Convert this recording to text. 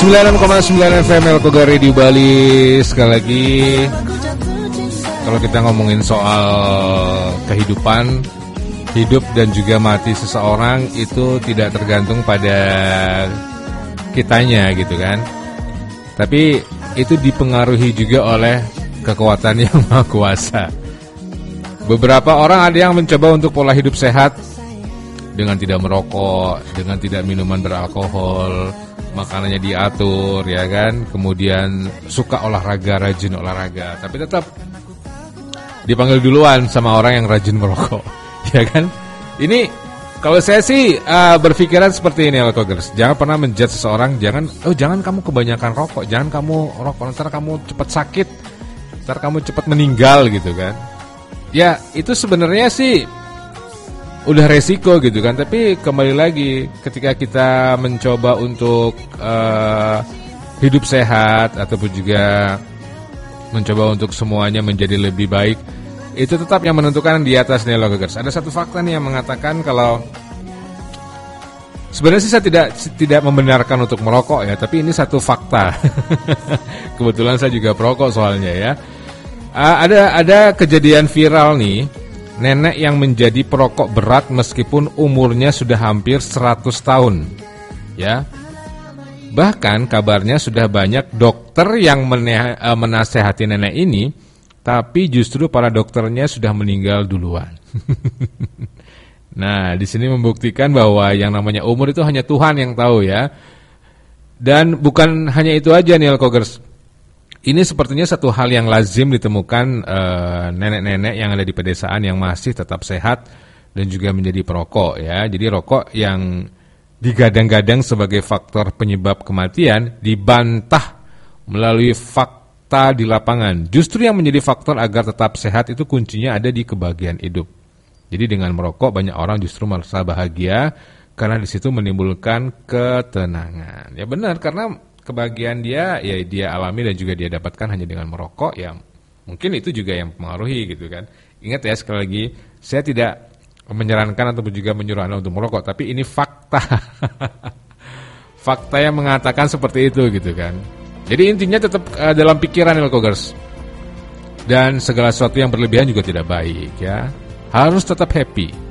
96,9 FM Elkoga Radio Bali. Sekali lagi, kalau kita ngomongin soal kehidupan, hidup dan juga mati seseorang itu tidak tergantung pada kitanya gitu kan. Tapi itu dipengaruhi juga oleh kekuatan yang Maha Kuasa. Beberapa orang ada yang mencoba untuk pola hidup sehat dengan tidak merokok, dengan tidak minuman beralkohol, makanannya diatur ya kan, kemudian suka olahraga, rajin olahraga, tapi tetap dipanggil duluan sama orang yang rajin merokok ya kan. Ini kalau saya sih berpikiran seperti ini Elkogers, jangan pernah menjudge seseorang, jangan kamu kebanyakan rokok, jangan kamu rokok, ntar kamu cepat sakit, ntar kamu cepat meninggal gitu kan. Ya itu sebenarnya sih udah resiko gitu kan. Tapi kembali lagi, ketika kita mencoba untuk hidup sehat ataupun juga mencoba untuk semuanya menjadi lebih baik, itu tetap yang menentukan di atas nih Elkogers. Ada satu fakta nih yang mengatakan kalau sebenarnya sih saya tidak membenarkan untuk merokok ya, tapi ini satu fakta. Kebetulan saya juga perokok soalnya ya. Ada kejadian viral nih, nenek yang menjadi perokok berat meskipun umurnya sudah hampir 100 tahun. Ya. Bahkan kabarnya sudah banyak dokter yang menasehati nenek ini, tapi justru para dokternya sudah meninggal duluan. Nah, di sini membuktikan bahwa yang namanya umur itu hanya Tuhan yang tahu ya. Dan bukan hanya itu aja nih Elkogers. Ini sepertinya satu hal yang lazim ditemukan nenek-nenek yang ada di pedesaan yang masih tetap sehat dan juga menjadi perokok ya. Jadi rokok yang digadang-gadang sebagai faktor penyebab kematian dibantah melalui fakta di lapangan. Justru yang menjadi faktor agar tetap sehat itu kuncinya ada di kebahagiaan hidup. Jadi dengan merokok banyak orang justru merasa bahagia karena di situ menimbulkan ketenangan. Ya benar, karena kebahagiaan dia alami dan juga dia dapatkan hanya dengan merokok, ya mungkin itu juga yang mempengaruhi gitu kan. Ingat ya, sekali lagi saya tidak menyarankan ataupun juga menyuruh Anda untuk merokok, tapi ini fakta. Fakta yang mengatakan seperti itu gitu kan. Jadi intinya tetap dalam pikiran Elkogers. Dan segala sesuatu yang berlebihan juga tidak baik ya. Harus tetap happy.